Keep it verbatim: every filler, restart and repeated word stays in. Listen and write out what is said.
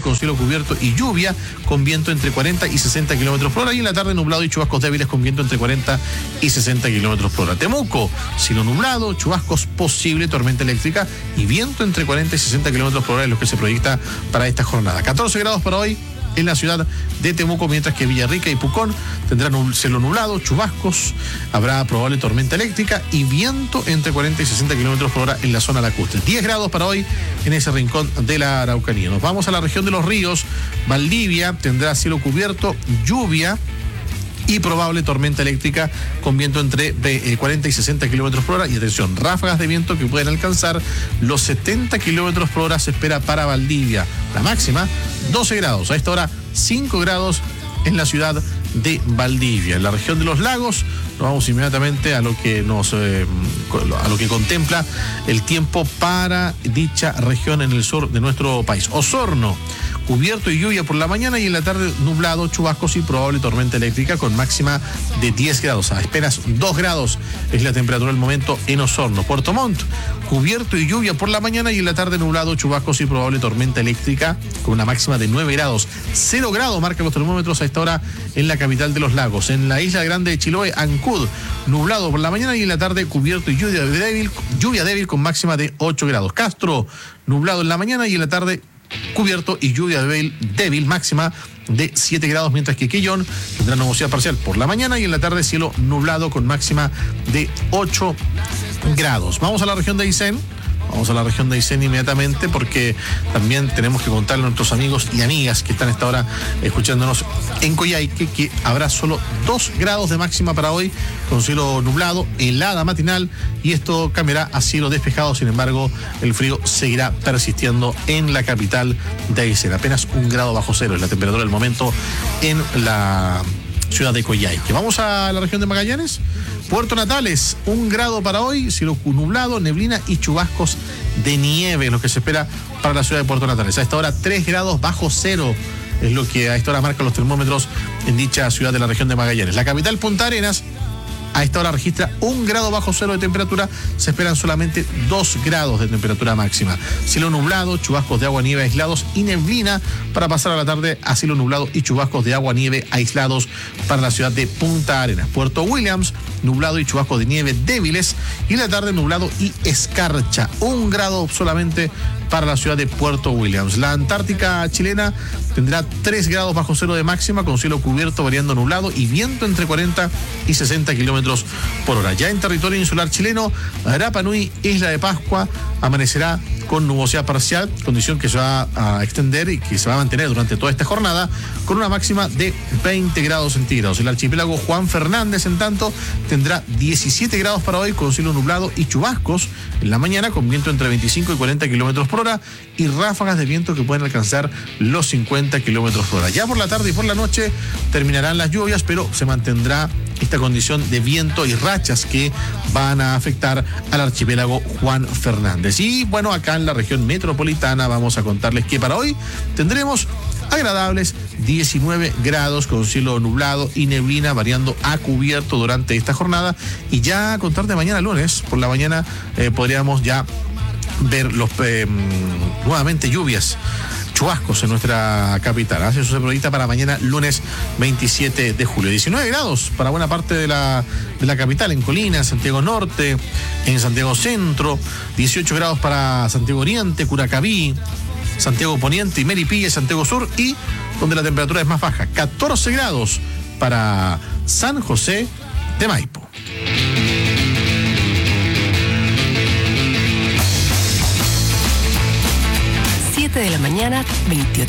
con cielo cubierto y lluvia, con viento entre cuarenta y sesenta kilómetros por hora, y en la tarde nublado y chubascos débiles con viento entre cuarenta y sesenta kilómetros por hora. Temuco, cielo nublado, chubascos posible, tormenta eléctrica y viento entre cuarenta y sesenta kilómetros por hora es lo que se proyecta para esta jornada. catorce grados para hoy en la ciudad de Temuco, mientras que Villarrica y Pucón tendrán cielo nublado, chubascos, habrá probable tormenta eléctrica y viento entre cuarenta y sesenta kilómetros por hora en la zona lacustre. diez grados para hoy en ese rincón de la Araucanía. Nos vamos a la región de los ríos. Valdivia tendrá cielo cubierto, lluvia y probable tormenta eléctrica con viento entre cuarenta y sesenta kilómetros por hora. Y atención, ráfagas de viento que pueden alcanzar los setenta kilómetros por hora se espera para Valdivia. La máxima, doce grados. A esta hora, cinco grados en la ciudad de Valdivia. En la región de los lagos, nos vamos inmediatamente a lo que nos eh, a lo que contempla el tiempo para dicha región en el sur de nuestro país. Osorno, cubierto y lluvia por la mañana y en la tarde nublado, chubascos y probable tormenta eléctrica con máxima de diez grados. A apenas dos grados es la temperatura del momento en Osorno. Puerto Montt, cubierto y lluvia por la mañana y en la tarde nublado, chubascos y probable tormenta eléctrica con una máxima de nueve grados. cero grados marcan los termómetros a esta hora en la capital de los lagos. En la isla grande de Chiloé, Ancud, nublado por la mañana y en la tarde cubierto y lluvia débil, lluvia débil con máxima de ocho grados. Castro, nublado en la mañana y en la tarde cubierto y lluvia débil, débil máxima de siete grados, mientras que Quillón tendrá nubosidad parcial por la mañana y en la tarde cielo nublado con máxima de ocho grados. Vamos a la región de Aysén. Vamos a la región de Aysén inmediatamente porque también tenemos que contarle a nuestros amigos y amigas que están a esta hora escuchándonos en Coyhaique que habrá solo dos grados de máxima para hoy con cielo nublado, helada matinal, y esto cambiará a cielo despejado. Sin embargo, el frío seguirá persistiendo en la capital de Aysén. Apenas un grado bajo cero es la temperatura del momento en la ciudad de Coyhaique. Vamos a la región de Magallanes. Puerto Natales, un grado para hoy, cielo nublado, neblina y chubascos de nieve, lo que se espera para la ciudad de Puerto Natales. A esta hora, tres grados bajo cero es lo que a esta hora marcan los termómetros en dicha ciudad de la región de Magallanes. La capital, Punta Arenas, a esta hora registra un grado bajo cero de temperatura, se esperan solamente dos grados de temperatura máxima. Cielo nublado, chubascos de agua nieve aislados y neblina para pasar a la tarde a cielo nublado y chubascos de agua nieve aislados para la ciudad de Punta Arenas. Puerto Williams, nublado y chubascos de nieve débiles y en la tarde nublado y escarcha. Un grado solamente para la ciudad de Puerto Williams. La Antártica chilena tendrá tres grados bajo cero de máxima con cielo cubierto variando nublado y viento entre cuarenta y sesenta kilómetros por hora. Ya en territorio insular chileno, Rapa Nui, Isla de Pascua, amanecerá con nubosidad parcial, condición que se va a extender y que se va a mantener durante toda esta jornada con una máxima de veinte grados centígrados. El archipiélago Juan Fernández, en tanto, tendrá diecisiete grados para hoy con cielo nublado y chubascos en la mañana con viento entre veinticinco y cuarenta kilómetros por hora y ráfagas de viento que pueden alcanzar los cincuenta kilómetros por hora. Ya por la tarde y por la noche terminarán las lluvias, pero se mantendrá esta condición de viento y rachas que van a afectar al archipiélago Juan Fernández. Y bueno, acá en la región metropolitana vamos a contarles que para hoy tendremos agradables diecinueve grados con cielo nublado y neblina variando a cubierto durante esta jornada, y ya a contar de mañana lunes por la mañana eh, podríamos ya ver los eh, nuevamente lluvias, chubascos en nuestra capital. Así eso se proyecta para mañana lunes veintisiete de julio. diecinueve grados para buena parte de la, de la capital, en Colina, en Santiago Norte, en Santiago Centro, dieciocho grados para Santiago Oriente, Curacaví, Santiago Poniente y Melipilla, Santiago Sur, y donde la temperatura es más baja, catorce grados para San José de Maipo. siete de la mañana, veintiocho